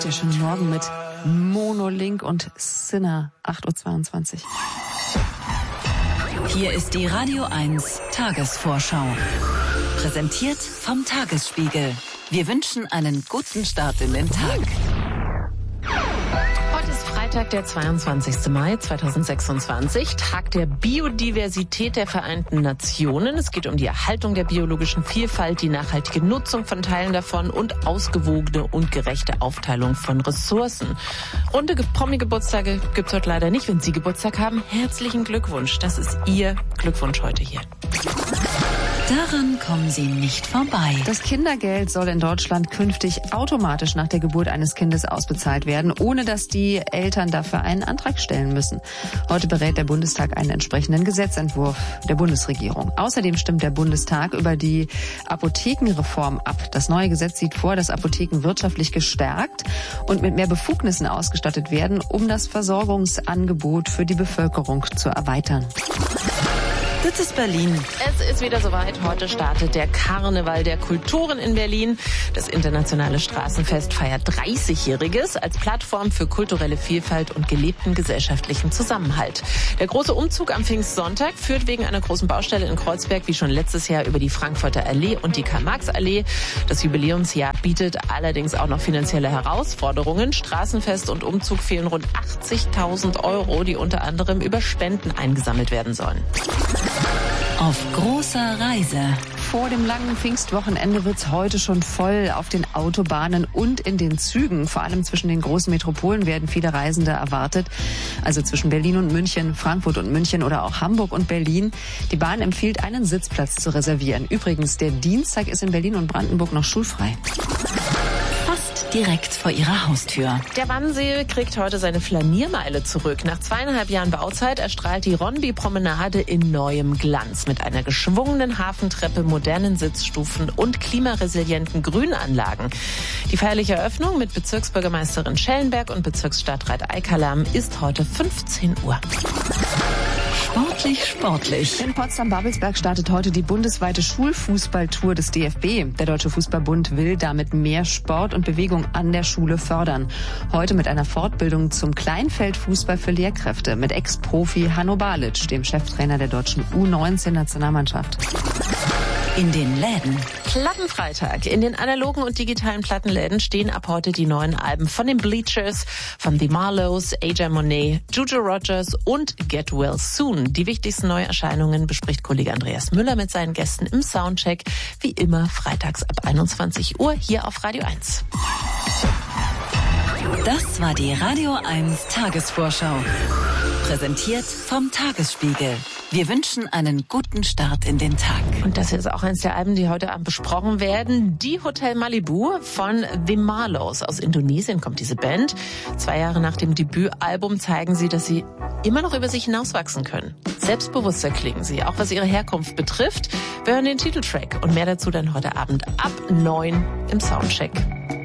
Ja, schönen Morgen mit Monolink und Sinner, 8.22 Uhr. Hier ist die Radio 1 Tagesvorschau. Präsentiert vom Tagesspiegel. Wir wünschen einen guten Start in den Tag. Heute ist Freitag, der 22. Mai 2026, Tag der Biodiversität der Vereinten Nationen. Es geht um die Erhaltung der biologischen Vielfalt, die nachhaltige Nutzung von Teilen davon und ausgewogene und gerechte Aufteilung von Ressourcen. Runde Promi-Geburtstage gibt's heute leider nicht. Wenn Sie Geburtstag haben, herzlichen Glückwunsch. Das ist Ihr Glückwunsch heute hier. Daran kommen Sie nicht vorbei. Das Kindergeld soll in Deutschland künftig automatisch nach der Geburt eines Kindes ausbezahlt werden, ohne dass die Eltern dafür einen Antrag stellen müssen. Heute berät der Bundestag einen entsprechenden Gesetzentwurf der Bundesregierung. Außerdem stimmt der Bundestag über die Apothekenreform ab. Das neue Gesetz sieht vor, dass Apotheken wirtschaftlich gestärkt und mit mehr Befugnissen ausgestattet werden, um das Versorgungsangebot für die Bevölkerung zu erweitern. Das ist Berlin. Es ist wieder soweit. Heute startet der Karneval der Kulturen in Berlin. Das internationale Straßenfest feiert 30-Jähriges als Plattform für kulturelle Vielfalt und gelebten gesellschaftlichen Zusammenhalt. Der große Umzug am Pfingstsonntag führt wegen einer großen Baustelle in Kreuzberg wie schon letztes Jahr über die Frankfurter Allee und die Karl-Marx-Allee. Das Jubiläumsjahr bietet allerdings auch noch finanzielle Herausforderungen. Straßenfest und Umzug fehlen rund 80.000 €, die unter anderem über Spenden eingesammelt werden sollen. Auf großer Reise. Vor dem langen Pfingstwochenende wird's heute schon voll auf den Autobahnen und in den Zügen. Vor allem zwischen den großen Metropolen werden viele Reisende erwartet. Also zwischen Berlin und München, Frankfurt und München oder auch Hamburg und Berlin. Die Bahn empfiehlt, einen Sitzplatz zu reservieren. Übrigens, der Dienstag ist in Berlin und Brandenburg noch schulfrei. Direkt vor ihrer Haustür. Der Wannsee kriegt heute seine Flaniermeile zurück. Nach 2,5 Jahren Bauzeit erstrahlt die Ronnby-Promenade in neuem Glanz. Mit einer geschwungenen Hafentreppe, modernen Sitzstufen und klimaresilienten Grünanlagen. Die feierliche Eröffnung mit Bezirksbürgermeisterin Schellenberg und Bezirksstadtrat Eikalam ist heute 15 Uhr. Sportlich. In Potsdam-Babelsberg startet heute die bundesweite Schulfußballtour des DFB. Der Deutsche Fußballbund will damit mehr Sport und Bewegung an der Schule fördern. Heute mit einer Fortbildung zum Kleinfeldfußball für Lehrkräfte mit Ex-Profi Hanno Balic, dem Cheftrainer der deutschen U19-Nationalmannschaft. In den Läden. Plattenfreitag. In den analogen und digitalen Plattenläden stehen ab heute die neuen Alben von den Bleachers, von The Marlows, AJ Monet, Juju Rogers und Get Well Soon. Die wichtigsten Neuerscheinungen bespricht Kollege Andreas Müller mit seinen Gästen im Soundcheck. Wie immer freitags ab 21 Uhr hier auf Radio 1. Das war die Radio 1 Tagesvorschau. Präsentiert vom Tagesspiegel. Wir wünschen einen guten Start in den Tag. Und das hier ist auch eines der Alben, die heute Abend besprochen werden. Die Hotel Malibu von The Marlows. Aus Indonesien kommt diese Band. 2 Jahre nach dem Debütalbum zeigen sie, dass sie immer noch über sich hinauswachsen können. Selbstbewusster klingen sie, auch was ihre Herkunft betrifft. Wir hören den Titeltrack und mehr dazu dann heute Abend ab 9 im Soundcheck.